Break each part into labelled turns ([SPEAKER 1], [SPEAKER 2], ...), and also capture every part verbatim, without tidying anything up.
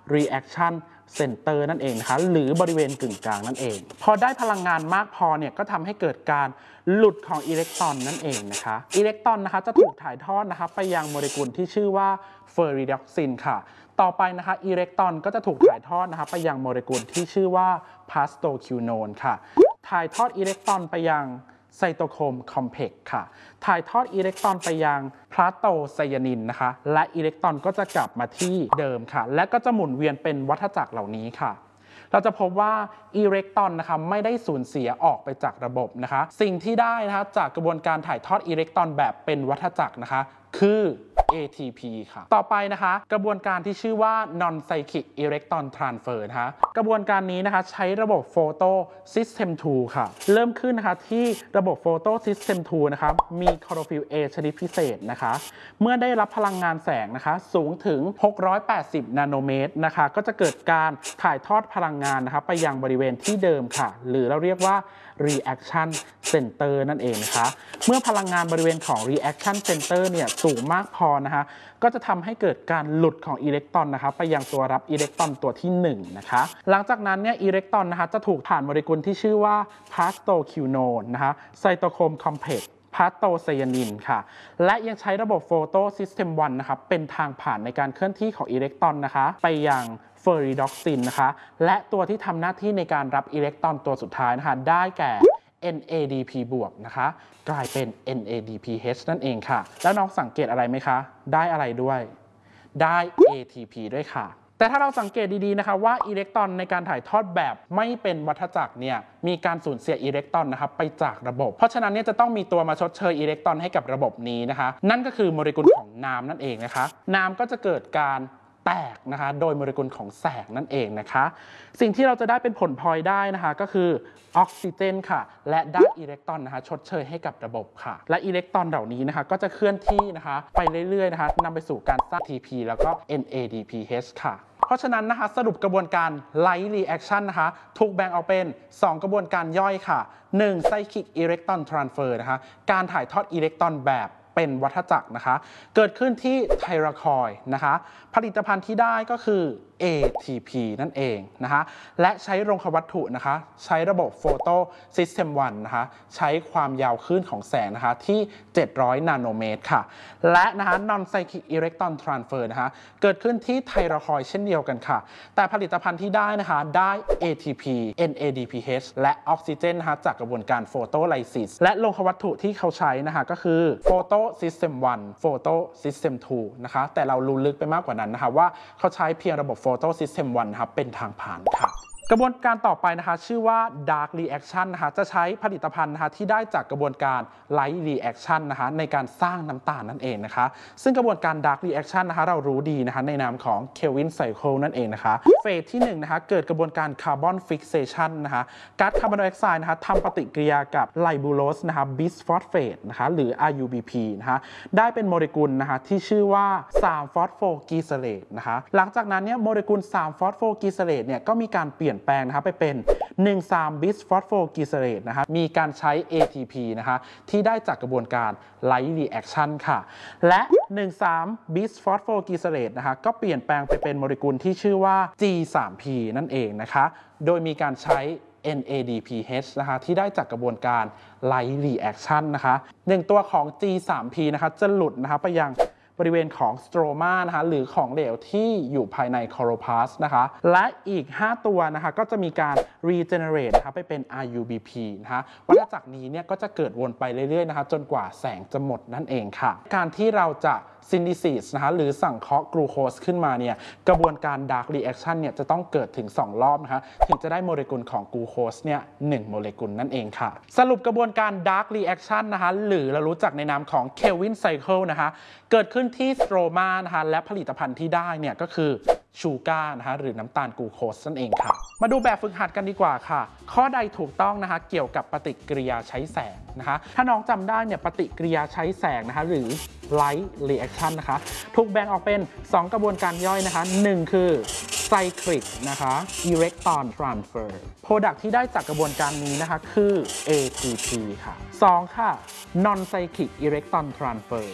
[SPEAKER 1] reaction center นั่นเองนะคะหรือบริเวณกึ่งกลางนั่นเองพอได้พลังงานมากพอเนี่ยก็ทำให้เกิดการหลุดของอิเล็กตรอนนั่นเองนะคะอิเล็กตรอนนะคะจะถูกถ่ายทอดนะคะไปยังโมเลกุลที่ชื่อว่าเฟอริดอกซินค่ะต่อไปนะคะอิเล็กตรอนก็จะถูกถ่ายทอดนะคะไปยังโมเลกุลที่ชื่อว่าพาสโตคิวโนนค่ะถ่ายทอดอิเล็กตรอนไปยังไซโตโครมคอมเพล็กซ์ค่ะถ่ายทอดอิเล็กตรอนไปยังพลาโตไซยานินนะคะและอิเล็กตรอนก็จะกลับมาที่เดิมค่ะและก็จะหมุนเวียนเป็นวัฏจักรเหล่านี้ค่ะเราจะพบว่าอิเล็กตรอนนะคะไม่ได้สูญเสียออกไปจากระบบนะคะสิ่งที่ได้นะคะจากกระบวนการถ่ายทอดอิเล็กตรอนแบบเป็นวัฏจักรนะคะคือ เอ ที พี ค่ะต่อไปนะคะกระบวนการที่ชื่อว่า non cyclic electron transfer นะคะกระบวนการนี้นะคะใช้ระบบ photo system ทู ค่ะเริ่มขึ้นนะคะที่ระบบ photo system ทู นะคะมีคลอโรฟิล A ชนิดพิเศษนะคะเมื่อได้รับพลังงานแสงนะคะสูงถึงหกร้อยแปดสิบนาโนเมตรนะคะก็จะเกิดการถ่ายทอดพลังงานนะคะไปยังบริเวณที่เดิมค่ะหรือเราเรียกว่า reaction center นั่นเองนะคะเมื่อพลังงานบริเวณของ reaction center เนี่ยสูงมากพอนะคะก็จะทำให้เกิดการหลุดของอิเล็กตรอนนะคะไปยังตัวรับอิเล็กตรอนตัวที่หนึ่งนะคะหลังจากนั้นเนี่ยอิเล็กตรอนนะคะจะถูกผ่านโมเลกุลที่ชื่อว่าพาสโตคิวโนนนะคะไซโตโครมคอมเพล็กซ์พาสโตไซยานินค่ะและยังใช้ระบบโฟโตซิสเต็มวันนะคะเป็นทางผ่านในการเคลื่อนที่ของอิเล็กตรอนนะคะไปยังเฟอริดอกซินนะคะและตัวที่ทำหน้าที่ในการรับอิเล็กตรอนตัวสุดท้ายนะคะได้แก่ เอ็น เอ ดี พี บวกนะคะกลายเป็น เอ็น เอ ดี พี เอช นั่นเองค่ะแล้วน้องสังเกตอะไรไหมคะได้อะไรด้วยได้ เอ ที พี ด้วยค่ะแต่ถ้าเราสังเกตดีๆนะคะว่าอิเล็กตรอนในการถ่ายทอดแบบไม่เป็นวัฏจักรเนี่ยมีการสูญเสียอิเล็กตรอนนะครับไปจากระบบเพราะฉะนั้นเนี่ยจะต้องมีตัวมาชดเชยอิเล็กตรอนให้กับระบบนี้นะคะนั่นก็คือโมเลกุลของน้ำนั่นเองนะคะน้ำก็จะเกิดการแตกนะคะโดยโมเลกุลของแสงนั่นเองนะคะสิ่งที่เราจะได้เป็นผลพลอยได้นะคะก็คือออกซิเจนค่ะและได้อิเล็กตรอนนะคะชดเชยให้กับระบบค่ะและอิเล็กตรอนเหล่านี้นะคะก็จะเคลื่อนที่นะคะไปเรื่อยๆนะคะนำไปสู่การสร้าง ที พี แล้วก็ เอ็น เอ ดี พี เอช ค่ะเพราะฉะนั้นนะคะสรุปกระบวนการ Light Reaction นะคะถูกแบ่งออกเป็นสองกระบวนการย่อยค่ะหนึ่ง Cyclic Electron Transfer นะคะการถ่ายทอดอิเล็กตรอนแบบเป็นวัฏจักรนะคะเกิดขึ้นที่ไทราคอยด์นะคะผลิตภัณฑ์ที่ได้ก็คือ เอ ที พี นั่นเองนะคะและใช้โรงวัตถุนะคะใช้ระบบ Photo System วันนะคะใช้ความยาวคลื่นของแสงนะคะที่เจ็ดร้อยนาโนเมตรค่ะและนะคะ Non Cyclic Electron Transfer นะคะเกิดขึ้นที่ไทราคอยด์เช่นเดียวกันค่ะแต่ผลิตภัณฑ์ที่ได้นะคะได้ เอ ที พี เอ็น เอ ดี พี เอช และออกซิเจนนะคะจากกระบวนการ Photolysis และโรงวัตถุที่เขาใช้นะคะก็คือ Photo System วัน Photo System ทู นะคะแต่เรารู้ลึกไปมากกว่านั้นนะคะว่าเขาใช้เพียงระบบ Photo System วันครับเป็นทางผ่านค่ะกระบวนการต่อไปนะคะชื่อว่า Dark Reaction นะคะจะใช้ผลิตภัณฑ์นะคะที่ได้จากกระบวนการ Light Reaction นะคะในการสร้างน้ำตาลนั่นเองนะคะซึ่งกระบวนการ Dark Reaction นะคะเรารู้ดีนะคะในนามของ Kelvin Cycle นั่นเองนะคะเฟสที่หนึ่งนะคะเกิดกระบวนการ Carbon Fixation นะคะก๊าซคาร์บอนไดออกไซด์นะคะทำปฏิกิริยากับไลบูโรสนะคะ Bisphosphate นะคะหรือ อาร์ ยู บี พี นะคะได้เป็นโมเลกุลนะคะที่ชื่อว่า ทรี ฟอสโฟกีเซเลตนะคะหลังจากนั้นเนี่ยโมเลกุล ทรี ฟอสโฟกีเซเลตเนี่ยก็มีการเปลี่ยนแปลงนะคะไปเป็น หนึ่ง สาม บิสฟอสโฟกีเซเลตนะคะมีการใช้ เอ ที พี นะคะที่ได้จากกระบวนการ Light Reaction ค่ะและ หนึ่ง สาม บิสฟอสโฟกีเซเลตนะคะก็เปลี่ยนแปลงไปเป็นโมเลกุลที่ชื่อว่า จี ทรี พี นั่นเองนะคะโดยมีการใช้ เอ็น เอ ดี พี เอช นะคะที่ได้จากกระบวนการ Light Reaction นะคะหนึ่งตัวของ จี ทรี พี นะคะจะหลุดนะคะไปยังบริเวณของสโตรมานะคะหรือของเหลวที่อยู่ภายในคอโรพลาสนะคะและอีกห้าตัวนะคะก็จะมีการ regenerate นะคะไปเป็น อาร์ ยู บี พี นะคะวัฏจักรนี้เนี่ยก็จะเกิดวนไปเรื่อยๆนะคะจนกว่าแสงจะหมดนั่นเองค่ะการที่เราจะซินธิซิสนะคะหรือสังเคราะห์กลูโคสขึ้นมาเนี่ยกระบวนการ Dark Reaction เนี่ยจะต้องเกิดถึงสองรอบนะคะถึงจะได้โมเลกุลของกลูโคสเนี่ยหนึ่งโมเลกุลนั่นเองค่ะสรุปกระบวนการ Dark Reaction นะคะหรือเรารู้จักในนามของ Kelvin Cycle นะคะเกิดขึ้นที่สโตรมานะคะและผลิตภัณฑ์ที่ได้เนี่ยก็คือชูการ์นะคะหรือน้ำตาลกลูโคสนั่นเองค่ะมาดูแบบฝึกหัดกันดีกว่าค่ะข้อใดถูกต้องนะคะเกี่ยวกับปฏิกิริยาใช้แสงนะคะถ้าน้องจำได้เนี่ยปฏิกิริยาใช้แสงนะคะหรือ Light Reaction นะคะถูกแบ่งออกเป็นสองกระบวนการย่อยนะคะหนึ่งคือ Cyclic นะคะ Electron Transfer Product ที่ได้จากกระบวนการนี้นะคะคือ เอ ที พี ค่ะสองค่ะ Non Cyclic Electron Transfer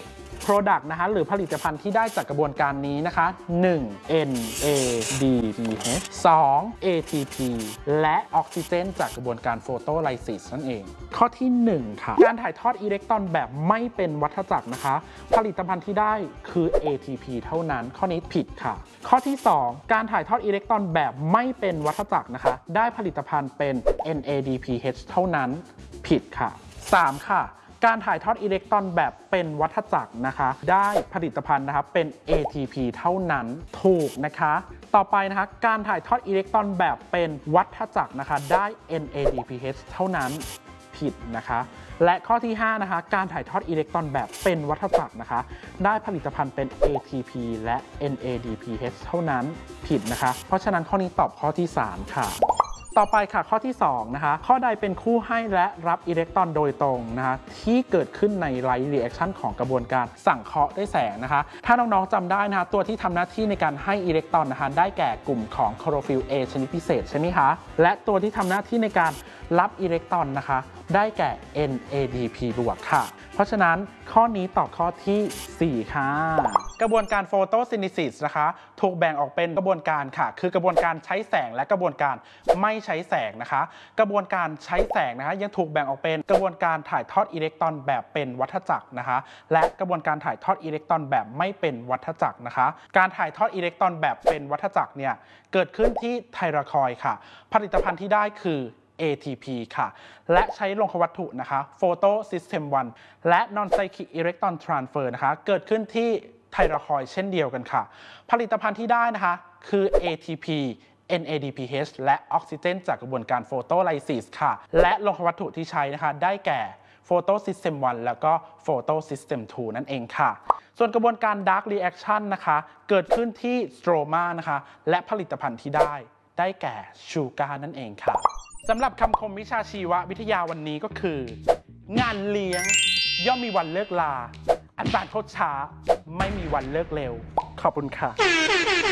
[SPEAKER 1] Product นะคะหรือผลิตภัณฑ์ที่ได้จากกระบวนการนี้นะคะหนึ่ง เอ็น เอ ดี พี เอช สอง เอ ที พี และออกซิเจนจากกระบวนการโฟโตไลซิสนั่นเองข้อที่หนึ่งค่ะการถ่ายทอดอิเล็กตรอนแบบไม่เป็นวัฏจักรนะคะผลิตภัณฑ์ที่ได้คือ เอ ที พี เท่านั้นข้อนี้ผิดค่ะข้อที่สองการถ่ายทอดอิเล็กตรอนแบบไม่เป็นวัฏจักรนะคะได้ผลิตภัณฑ์เป็น เอ็น เอ ดี พี เอช เท่านั้นผิดค่ะสามค่ะการถ่ายทอดอิเล็กตรอนแบบเป็นวัฏจักรนะคะได้ผลิตภัณฑ์นะคะเป็น เอ ที พี เท่านั้นถูกนะคะต่อไปนะคะการถ่ายทอดอิเล็กตรอนแบบเป็นวัฏจักรนะคะได้ เอ็น เอ ดี พี เอช เท่านั้นผิดนะคะและข้อที่ห้านะคะการถ่ายทอดอิเล็กตรอนแบบเป็นวัฏจักรนะคะได้ผลิตภัณฑ์เป็น เอ ที พี และ เอ็น เอ ดี พี เอช เท่านั้นผิดนะคะเพราะฉะนั้นข้อนี้ตอบข้อที่สามค่ะต่อไปค่ะข้อที่สองนะคะข้อใดเป็นคู่ให้และรับอิเล็กตรอนโดยตรงนะคะที่เกิดขึ้นในไลท์รีแอคชั่นของกระบวนการสังเคราะห์ด้วยแสงนะคะถ้าน้องๆจำได้นะคะตัวที่ทำหน้าที่ในการให้อิเล็กตรอนนะคะได้แก่กลุ่มของคลอโรฟิล A ชนิดพิเศษใช่ไหมคะและตัวที่ทำหน้าที่ในการรับอิเล็กตรอนนะคะได้แก่ เอ็น เอ ดี พี บวกค่ะเพราะฉะนั้นข้อนี้ตอบข้อที่สี่ค่ะกระบวนการโฟโตซินธิซิสนะคะถูกแบ่งออกเป็นกระบวนการค่ะคือกระบวนการใช้แสงและกระบวนการไม่ใช้แสงนะคะกระบวนการใช้แสงนะคะยังถูกแบ่งออกเป็นกระบวนการถ่ายทอดอิเล็กตรอนแบบเป็นวัฏจักรนะคะและกระบวนการถ่ายทอดอิเล็กตรอนแบบไม่เป็นวัฏจักรนะคะการถ่ายทอดอิเล็กตรอนแบบเป็นวัฏจักรเนี่ยเกิดขึ้นที่ไทรคอยด์ค่ะผลิตภัณฑ์ที่ได้คือเอ ที พี ค่ะและใช้โลหะวัตถุนะคะ Photo System วันและ Non-Cyclic Electron Transfer นะคะเกิดขึ้นที่ไทรคอยด์เช่นเดียวกันค่ะผลิตภัณฑ์ที่ได้นะคะคือ เอ ที พี เอ็น เอ ดี พี เอช และออกซิเจนจากกระบวนการโฟโตไลซิสค่ะและโลหะวัตถุที่ใช้นะคะได้แก่ Photo System วันแล้วก็ Photo System ทู นั่นเองค่ะส่วนกระบวนการ Dark Reaction นะคะเกิดขึ้นที่ Stroma นะคะและผลิตภัณฑ์ที่ได้ได้แก่ชูการ์นั่นเองค่ะสำหรับคำคมวิชาชีววิทยาวันนี้ก็คือ งานเลี้ยงย่อมมีวันเลิกลาอาจารย์โทษช้าไม่มีวันเลิกเร็วขอบคุณค่ะ